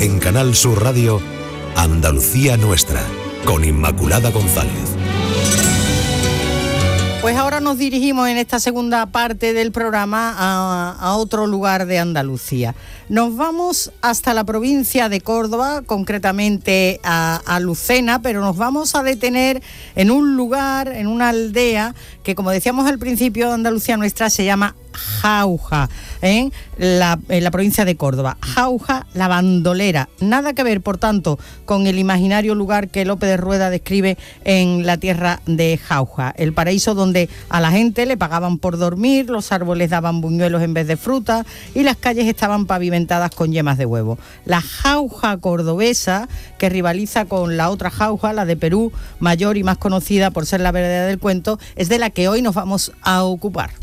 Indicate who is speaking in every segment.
Speaker 1: En Canal Sur Radio, Andalucía Nuestra, con Inmaculada González.
Speaker 2: Pues ahora nos dirigimos en esta segunda parte del programa a otro lugar de Andalucía. Nos vamos hasta la provincia de Córdoba, concretamente a Lucena, pero nos vamos a detener en un lugar, en una aldea que, como decíamos al principio, de Andalucía Nuestra se llama Jauja, en la provincia de Córdoba. Jauja, la bandolera. Nada que ver, por tanto, con el imaginario lugar que Lope de Rueda describe en La tierra de Jauja, el paraíso donde a la gente le pagaban por dormir, los árboles daban buñuelos en vez de fruta y las calles estaban pavimentadas con yemas de huevo. La Jauja cordobesa, que rivaliza con la otra Jauja, la de Perú, mayor y más conocida por ser la verdadera del cuento, es de la que hoy nos vamos a ocupar.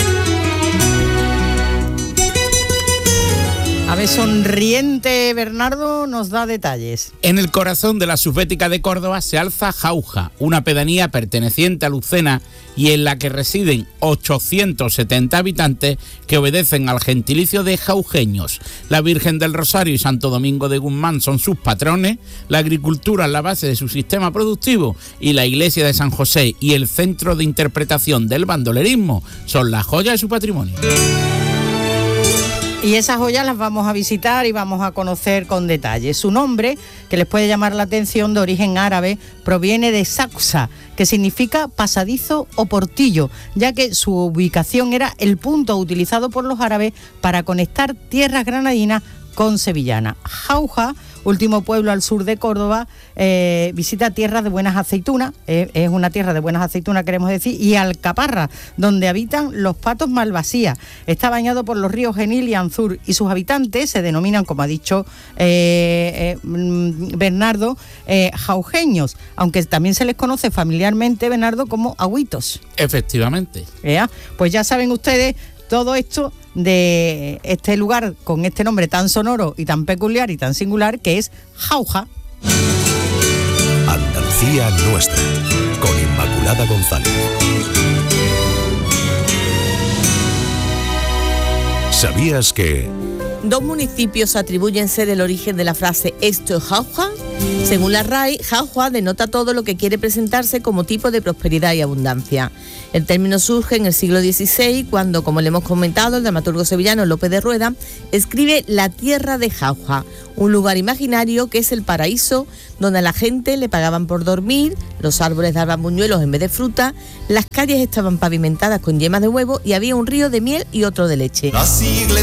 Speaker 2: A ver, sonriente Bernardo nos da detalles.
Speaker 3: En el corazón de la subbética de Córdoba se alza Jauja, una pedanía perteneciente a Lucena y en la que residen 870 habitantes que obedecen al gentilicio de jaujeños. La Virgen del Rosario y Santo Domingo de Guzmán son sus patrones, la agricultura es la base de su sistema productivo y la iglesia de San José y el centro de interpretación del bandolerismo son la joya de su patrimonio.
Speaker 2: Y esas joyas las vamos a visitar y vamos a conocer con detalle. Su nombre, que les puede llamar la atención, de origen árabe, proviene de Saxa, que significa pasadizo o portillo, ya que su ubicación era el punto utilizado por los árabes para conectar tierras granadinas con sevillana. Jauja, último pueblo al sur de Córdoba, visita tierras de buenas aceitunas, es una tierra de buenas aceitunas, queremos decir, y Alcaparra, donde habitan los patos malvasías. Está bañado por los ríos Genil y Anzur, y sus habitantes se denominan, como ha dicho Bernardo, jaujeños, aunque también se les conoce familiarmente, Bernardo, como agüitos.
Speaker 3: Efectivamente.
Speaker 2: Pues ya saben ustedes todo esto de este lugar con este nombre tan sonoro y tan peculiar y tan singular que es Jauja.
Speaker 1: Andalucía Nuestra, con Inmaculada González. ¿Sabías que...?
Speaker 4: Dos municipios atribuyen ser el origen de la frase «esto es Jauja». Según la RAE, Jauja denota todo lo que quiere presentarse como tipo de prosperidad y abundancia. El término surge en el siglo XVI, cuando, como le hemos comentado, el dramaturgo sevillano Lope de Rueda escribe La tierra de Jauja, un lugar imaginario que es el paraíso donde a la gente le pagaban por dormir, los árboles daban buñuelos en vez de fruta, las calles estaban pavimentadas con yemas de huevo y había un río de miel y otro de leche.